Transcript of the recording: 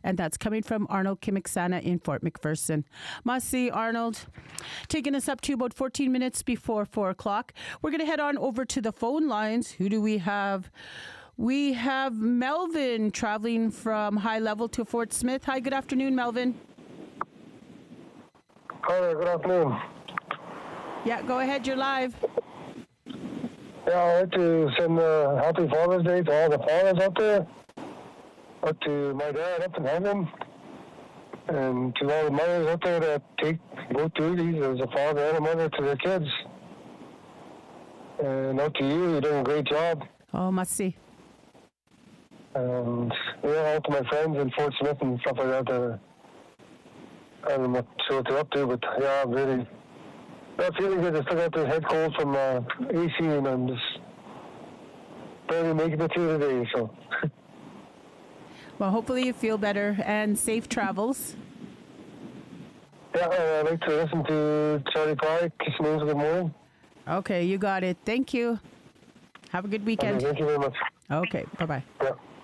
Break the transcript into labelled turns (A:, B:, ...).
A: And that's coming from Arnold Kimiksana in Fort McPherson. Masi Arnold, taking us up to about 14 minutes before 4 o'clock. We're going to head on over to the phone lines. Who do we have? We have Melvin traveling from High Level to Fort Smith. Hi, good afternoon, Melvin.
B: Hi there, good afternoon.
A: Yeah, go ahead, you're live.
B: Yeah, I'd like to send a happy Father's Day to all the fathers out there, up to my dad up in heaven, and to all the mothers out there that take both duties as a father and a mother to their kids. And up to you, you're doing a great job.
A: Oh, must see.
B: And yeah, all to my friends in Fort Smith and stuff like that. I don't know what they're up to, but yeah, I'm really not feeling good. I still got the head cold from AC, and I'm just barely making it through the day. So.
A: Well, hopefully you feel better and safe travels.
B: Yeah, I'd like to listen to Charlie Pye. Kiss Moons, good morning.
A: Okay, you got it. Thank you. Have a good weekend.
B: Okay, thank you very much.
A: Okay, bye-bye.
B: Yeah.